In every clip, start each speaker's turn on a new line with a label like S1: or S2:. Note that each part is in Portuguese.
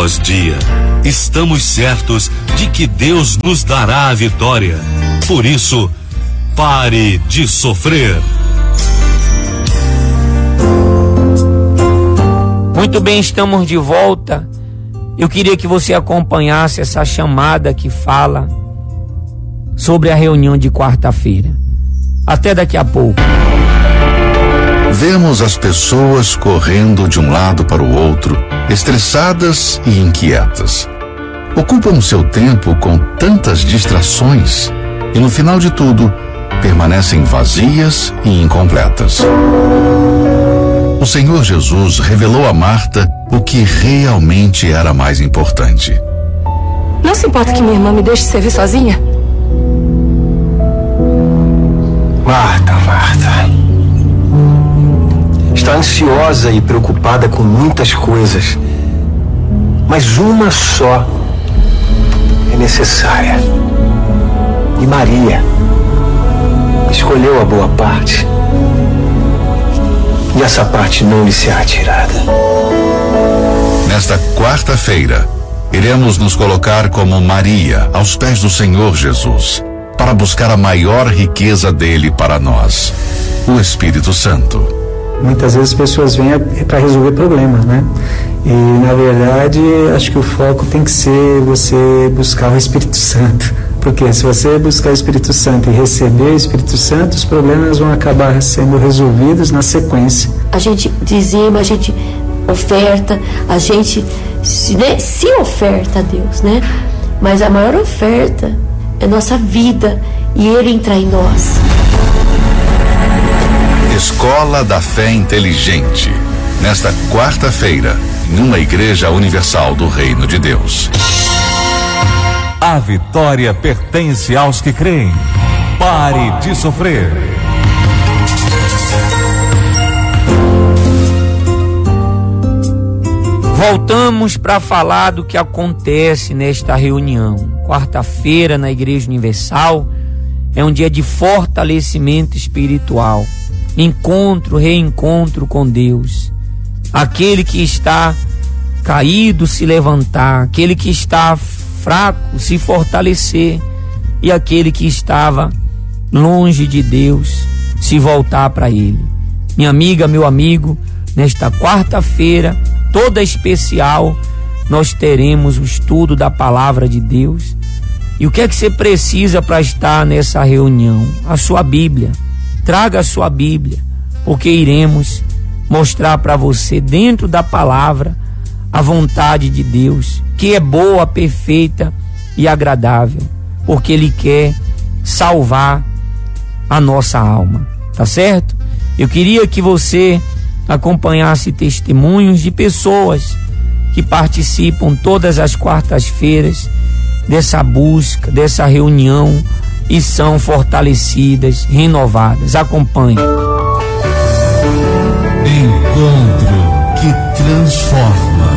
S1: após dia, estamos certos de que Deus nos dará a vitória. Por isso, pare de sofrer.
S2: Muito bem, estamos de volta. Eu queria que você acompanhasse essa chamada que fala sobre a reunião de quarta-feira. Até daqui a pouco.
S3: Vemos as pessoas correndo de um lado para o outro, estressadas e inquietas. Ocupam seu tempo com tantas distrações e, no final de tudo, permanecem vazias e incompletas. O Senhor Jesus revelou a Marta o que realmente era mais importante.
S4: Não se importa que minha irmã me deixe servir sozinha?
S5: Marta. Está ansiosa e preocupada com muitas coisas, mas uma só é necessária. E Maria escolheu a boa parte. E essa parte não lhe será tirada.
S3: Nesta quarta-feira, iremos nos colocar como Maria aos pés do Senhor Jesus, para buscar a maior riqueza dele para nós, o Espírito Santo.
S6: Muitas vezes as pessoas vêm para resolver problemas, né? E, na verdade, acho que o foco tem que ser você buscar o Espírito Santo. Porque se você buscar o Espírito Santo e receber o Espírito Santo, os problemas vão acabar sendo resolvidos na sequência.
S7: A gente dizima, a gente oferta, a gente se oferta a Deus, né? Mas a maior oferta é nossa vida e Ele entrar em nós.
S3: Escola da Fé Inteligente. Nesta quarta-feira, em uma igreja universal do Reino de Deus.
S1: A vitória pertence aos que creem. Pare de sofrer.
S2: Voltamos para falar do que acontece nesta reunião. Quarta-feira na Igreja Universal é um dia de fortalecimento espiritual. Encontro, reencontro com Deus. Aquele que está caído se levantar, aquele que está fraco se fortalecer e aquele que estava longe de Deus se voltar para Ele. Minha amiga, meu amigo, nesta quarta-feira toda especial nós teremos o estudo da palavra de Deus. E o que é que você precisa para estar nessa reunião? A sua Bíblia. Traga a sua Bíblia, porque iremos mostrar para você dentro da palavra a vontade de Deus, que é boa, perfeita e agradável, porque Ele quer salvar a nossa alma, tá certo? Eu queria que você acompanhasse testemunhos de pessoas que participam todas as quartas-feiras dessa busca, dessa reunião e são fortalecidas, renovadas. Acompanhe.
S3: Encontro que transforma.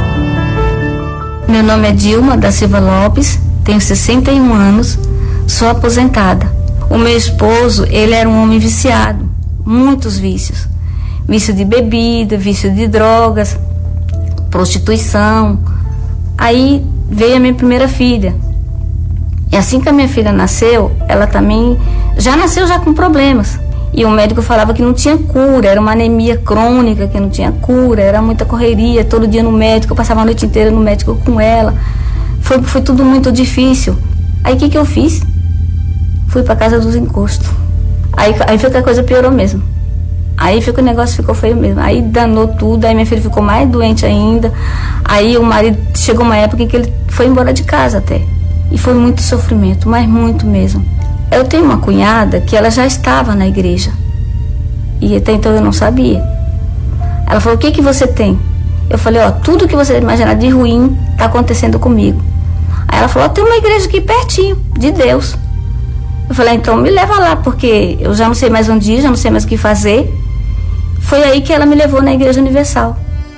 S8: Meu nome é Dilma da Silva Lopes, tenho 61 anos, sou aposentada. O meu esposo, ele era um homem viciado, muitos vícios. Vício de bebida, vício de drogas, prostituição. Aí veio a minha primeira filha. E assim que a minha filha nasceu, ela também já nasceu já com problemas. E o médico falava que não tinha cura, era uma anemia crônica, que não tinha cura, era muita correria, todo dia no médico, eu passava a noite inteira no médico com ela. Foi tudo muito difícil. Aí o que eu fiz? Fui para casa dos encostos. Aí foi que a coisa piorou mesmo. Aí foi que o negócio ficou feio mesmo. Aí danou tudo, aí minha filha ficou mais doente ainda. Aí o marido, chegou uma época em que ele foi embora de casa até. E foi muito sofrimento, mas muito mesmo. Eu tenho uma cunhada que ela já estava na igreja. E até então eu não sabia. Ela falou, o que você tem? Eu falei, tudo que você imaginar de ruim está acontecendo comigo. Aí ela falou, tem uma igreja aqui pertinho, de Deus. Eu falei, então me leva lá, porque eu já não sei mais onde ir, já não sei mais o que fazer. Foi aí que ela me levou na Igreja Universal.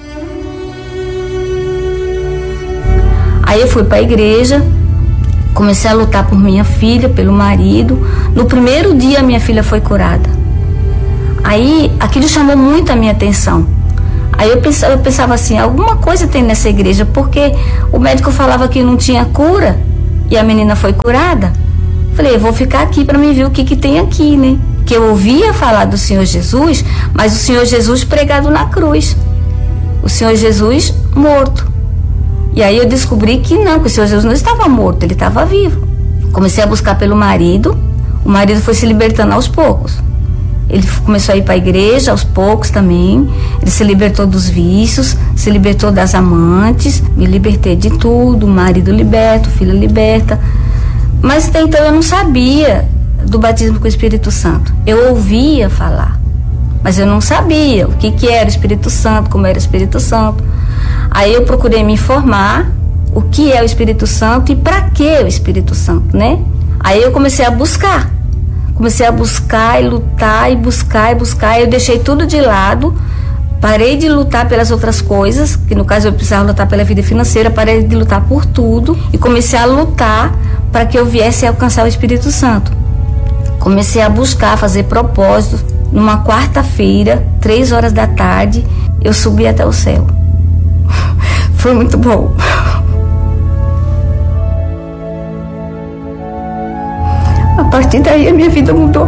S8: Aí eu fui para a igreja, comecei a lutar por minha filha, pelo marido. No primeiro dia minha filha foi curada. Aí aquilo chamou muito a minha atenção. Aí eu pensava assim, alguma coisa tem nessa igreja, porque o médico falava que não tinha cura e a menina foi curada. Falei, eu vou ficar aqui para me ver o que tem aqui, né? Que eu ouvia falar do Senhor Jesus, mas o Senhor Jesus pregado na cruz. O Senhor Jesus morto. E aí eu descobri que não, que o Senhor Jesus não estava morto, ele estava vivo. Comecei a buscar pelo marido, o marido foi se libertando aos poucos. Ele começou a ir para a igreja aos poucos também. Ele se libertou dos vícios, se libertou das amantes, me libertei de tudo, marido liberto, filha liberta. Mas até então eu não sabia do batismo com o Espírito Santo. Eu ouvia falar, mas eu não sabia o que era o Espírito Santo, como era o Espírito Santo. Aí eu procurei me informar o que é o Espírito Santo e para que o Espírito Santo, né? Aí eu comecei a buscar. Comecei a buscar e lutar e buscar e buscar. Eu deixei tudo de lado, parei de lutar pelas outras coisas, que no caso eu precisava lutar pela vida financeira, parei de lutar por tudo e comecei a lutar para que eu viesse a alcançar o Espírito Santo. Comecei a buscar, fazer propósitos. Numa quarta-feira, 3 horas da tarde, eu subi até o céu. Foi muito bom. A partir daí a minha vida mudou.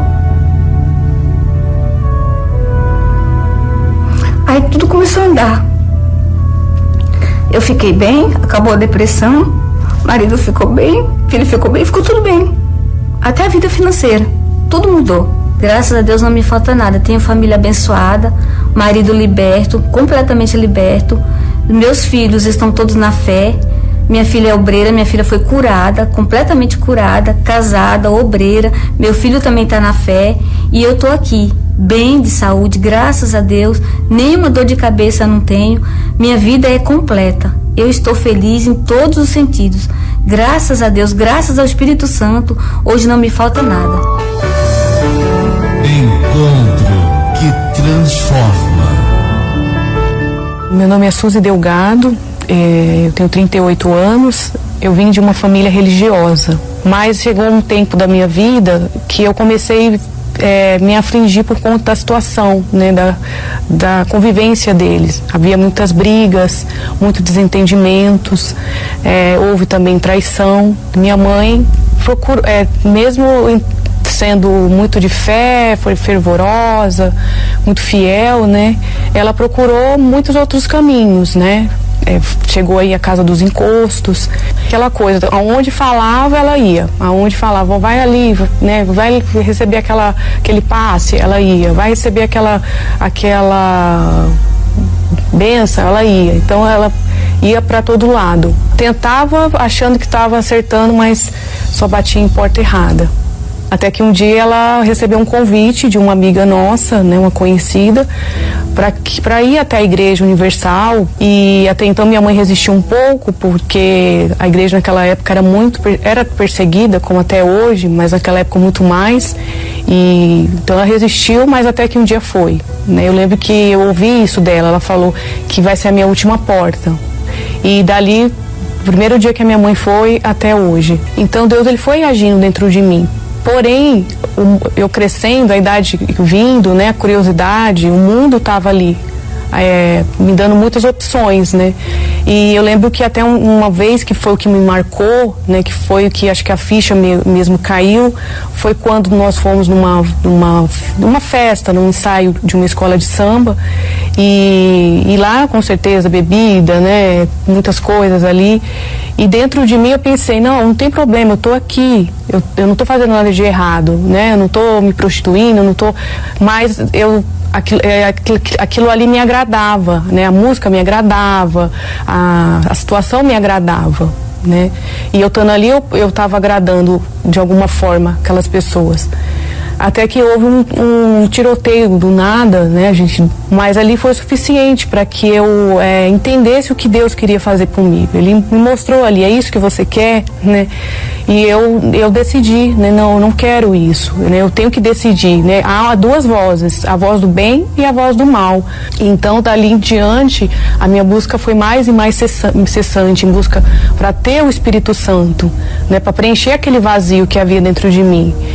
S8: Aí tudo começou a andar. Eu fiquei bem, acabou a depressão, marido ficou bem, filho ficou bem, ficou tudo bem. Até a vida financeira, tudo mudou. Graças a Deus não me falta nada. Tenho família abençoada, marido liberto, completamente liberto. Meus filhos estão todos na fé. Minha filha é obreira, minha filha foi curada, completamente curada, casada, obreira. Meu filho também está na fé. E eu estou aqui, bem de saúde, graças a Deus. Nenhuma dor de cabeça não tenho. Minha vida é completa. Eu estou feliz em todos os sentidos. Graças a Deus, graças ao Espírito Santo, hoje não me falta nada.
S1: Encontro que transforma.
S9: Meu nome é Suzy Delgado. Eu tenho 38 anos, eu vim de uma família religiosa, mas chegou um tempo da minha vida que eu comecei a me afligir por conta da situação, né, da convivência deles. Havia muitas brigas, muitos desentendimentos, houve também traição. Minha mãe procurou, mesmo sendo muito de fé, foi fervorosa, muito fiel, né, ela procurou muitos outros caminhos, né. Chegou aí a casa dos encostos, aquela coisa, aonde falava ela ia, aonde falava, vai ali, né, vai receber aquele passe, ela ia, vai receber aquela benção, ela ia. Então ela ia para todo lado, tentava achando que estava acertando, mas só batia em porta errada. Até que um dia ela recebeu um convite de uma amiga nossa, né, uma conhecida, para ir até a Igreja Universal. E até então minha mãe resistiu um pouco, porque a igreja naquela época era perseguida, como até hoje, mas naquela época muito mais. E então ela resistiu, mas até que um dia foi, né? Eu lembro que eu ouvi isso dela, ela falou que vai ser a minha última porta. E dali, o primeiro dia que a minha mãe foi, até hoje. Então Deus, ele foi agindo dentro de mim. Porém, eu crescendo, a idade vindo, né, a curiosidade, o mundo estava ali, me dando muitas opções, né? E eu lembro que até uma vez que foi o que me marcou, né, que foi o que acho que a ficha mesmo caiu, foi quando nós fomos numa festa, num ensaio de uma escola de samba, e lá com certeza bebida, né, muitas coisas ali. E dentro de mim eu pensei, não tem problema, eu tô aqui, eu não tô fazendo nada de errado, né? Eu não tô me prostituindo, eu não tô, mas aquilo ali me agradava, né? A música me agradava, a situação me agradava, né? E eu estando ali, eu tava agradando de alguma forma aquelas pessoas. Até que houve um tiroteio do nada, né, gente? Mas ali foi suficiente para que eu entendesse o que Deus queria fazer comigo. Ele me mostrou ali, é isso que você quer, né? E eu decidi, né? Não quero isso, né? Eu tenho que decidir, né? Há duas vozes, a voz do bem e a voz do mal. Então, dali em diante, a minha busca foi mais e mais incessante, em busca para ter o Espírito Santo, né? Para preencher aquele vazio que havia dentro de mim.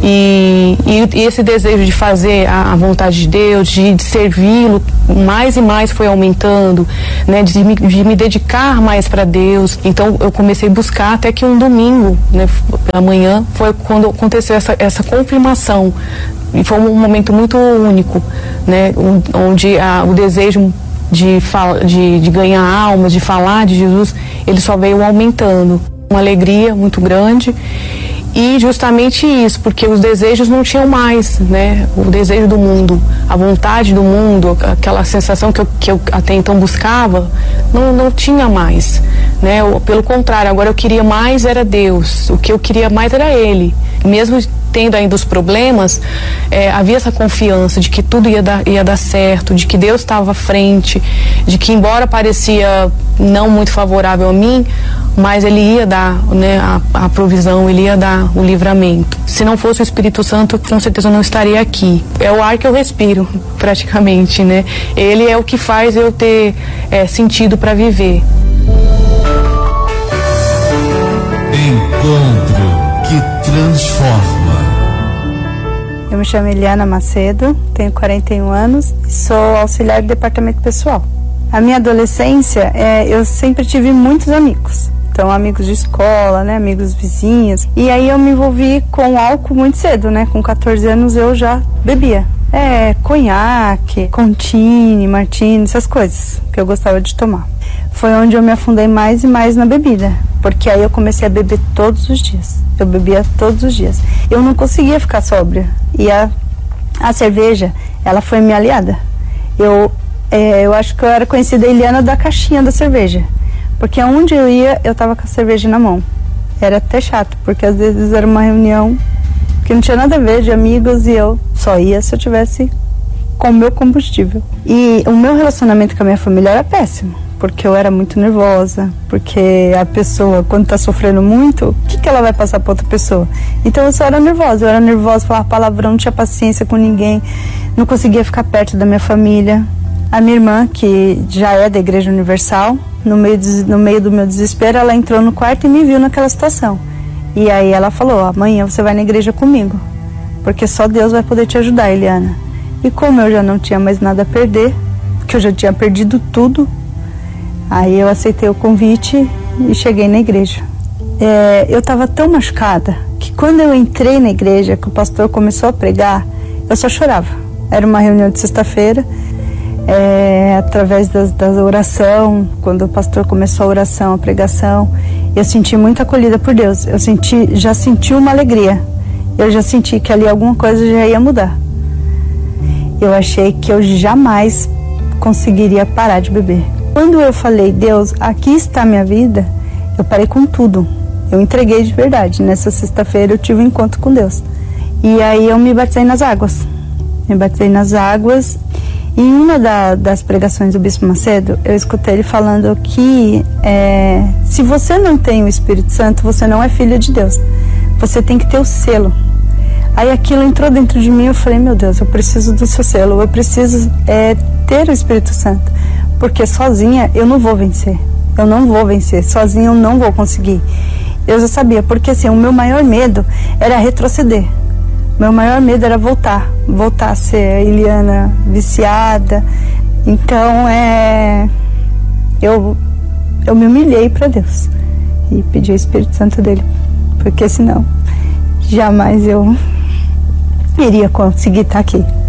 S9: E esse desejo de fazer a vontade de Deus, de servi-lo mais e mais foi aumentando, né, de me dedicar mais para Deus. Então eu comecei a buscar até que um domingo, né, pela manhã, foi quando aconteceu essa confirmação. E foi um momento muito único, né, onde o desejo de ganhar almas, de falar de Jesus, ele só veio aumentando. Uma alegria muito grande. E justamente isso, porque os desejos não tinham mais, né? O desejo do mundo, a vontade do mundo, aquela sensação que eu até então buscava, não tinha mais, né? Pelo contrário, agora eu queria mais era Deus, o que eu queria mais era Ele. Mesmo tendo ainda os problemas, havia essa confiança de que tudo ia dar certo, de que Deus estava à frente, de que embora parecia não muito favorável a mim, mas Ele ia dar, né, a provisão, Ele ia dar o livramento. Se não fosse o Espírito Santo, com certeza eu não estaria aqui. É o ar que eu respiro, praticamente, né? Ele é o que faz eu ter sentido para viver.
S1: Encontro que transforma.
S10: Eu me chamo Eliana Macedo, tenho 41 anos e sou auxiliar do departamento pessoal. A minha adolescência, eu sempre tive muitos amigos. Então, amigos de escola, né, amigos vizinhos. E aí eu me envolvi com álcool muito cedo, né? Com 14 anos eu já bebia. Conhaque, Contini, Martini, essas coisas que eu gostava de tomar. Foi onde eu me afundei mais e mais na bebida, porque aí eu comecei a beber todos os dias. Eu bebia todos os dias. Eu não conseguia ficar sóbria. E a cerveja, ela foi minha aliada. Eu acho que eu era conhecida Eliana da caixinha da cerveja. Porque aonde eu ia, eu tava com a cerveja na mão. Era até chato, porque às vezes era uma reunião que não tinha nada a ver, de amigos, e eu só ia se eu tivesse com o meu combustível. E o meu relacionamento com a minha família era péssimo, porque eu era muito nervosa, porque a pessoa, quando tá sofrendo muito, o que ela vai passar pra outra pessoa? Então eu só era nervosa, falava palavrão, não tinha paciência com ninguém, não conseguia ficar perto da minha família. A minha irmã, que já é da Igreja Universal, no meio do meu desespero, ela entrou no quarto e me viu naquela situação. E aí ela falou: amanhã você vai na igreja comigo, porque só Deus vai poder te ajudar, Eliana. E como eu já não tinha mais nada a perder, porque eu já tinha perdido tudo, aí eu aceitei o convite e cheguei na igreja. Eu estava tão machucada que quando eu entrei na igreja, que o pastor começou a pregar, eu só chorava. Era uma reunião de sexta-feira, através da oração, quando o pastor começou a oração, a pregação, eu senti muito acolhida por Deus. Eu já senti uma alegria. Eu já senti que ali alguma coisa já ia mudar. Eu achei que eu jamais conseguiria parar de beber. Quando eu falei: Deus, aqui está a minha vida, eu parei com tudo. Eu entreguei de verdade. Nessa sexta-feira eu tive um encontro com Deus. E aí eu me batizei nas águas. E em uma das pregações do Bispo Macedo, eu escutei ele falando que se você não tem o Espírito Santo, você não é filho de Deus. Você tem que ter o selo. Aí aquilo entrou dentro de mim, eu falei: meu Deus, eu preciso do seu selo, eu preciso ter o Espírito Santo, porque sozinha eu não vou vencer. Sozinha eu não vou conseguir. Eu já sabia, porque assim, o meu maior medo era retroceder. Meu maior medo era voltar a ser a Eliana viciada. Então eu me humilhei para Deus e pedi o Espírito Santo dele, porque senão jamais eu iria conseguir estar aqui.